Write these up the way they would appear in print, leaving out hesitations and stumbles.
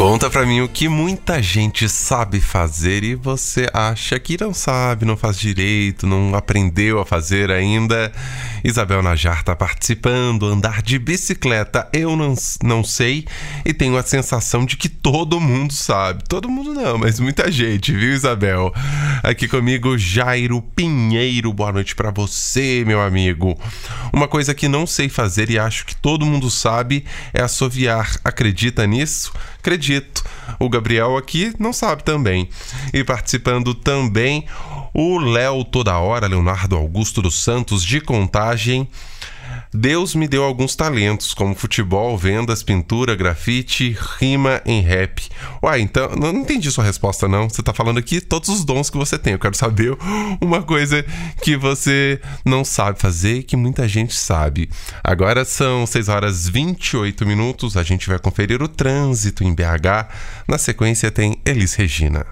Conta pra mim o que muita gente sabe fazer e você acha que não sabe, não faz direito, não aprendeu a fazer ainda. Isabel Najar tá participando. Andar de bicicleta eu não sei e tenho a sensação de que todo mundo sabe. Todo mundo não, mas muita gente, viu, Isabel? Aqui comigo, Jairo Pinheiro. Boa noite pra você, meu amigo. Uma coisa que não sei fazer e acho que todo mundo sabe é assoviar. Acredita nisso? Acredito. O Gabriel aqui não sabe também. E participando também o Léo Toda Hora, Leonardo Augusto dos Santos, de Contagem. Deus me deu alguns talentos, como futebol, vendas, pintura, grafite, rima em rap. Uai, então, não entendi sua resposta não. Você tá falando aqui todos os dons que você tem. Eu quero saber uma coisa que você não sabe fazer e que muita gente sabe. Agora são 6h28. A gente vai conferir o trânsito em BH. Na sequência tem Elis Regina.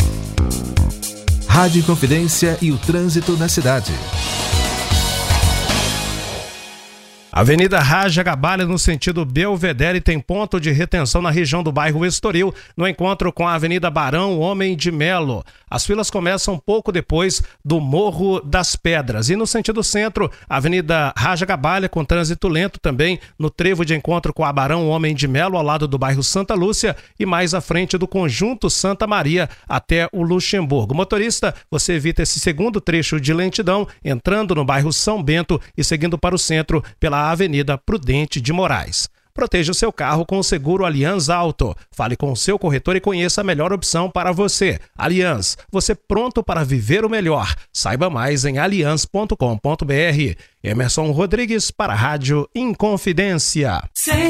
Rádio Inconfidência e o trânsito na cidade. Avenida Raja Gabalha, no sentido Belvedere, tem ponto de retenção na região do bairro Estoril, no encontro com a Avenida Barão Homem de Melo. As filas começam pouco depois do Morro das Pedras. E no sentido centro, Avenida Raja Gabalha, com trânsito lento também, no trevo de encontro com a Barão Homem de Melo, ao lado do bairro Santa Lúcia, e mais à frente do Conjunto Santa Maria, até o Luxemburgo. Motorista, você evita esse segundo trecho de lentidão, entrando no bairro São Bento e seguindo para o centro pela Avenida Prudente de Moraes. Proteja o seu carro com o seguro Allianz Auto. Fale com o seu corretor e conheça a melhor opção para você. Allianz, você pronto para viver o melhor. Saiba mais em allianz.com.br. Emerson Rodrigues para a Rádio Inconfidência.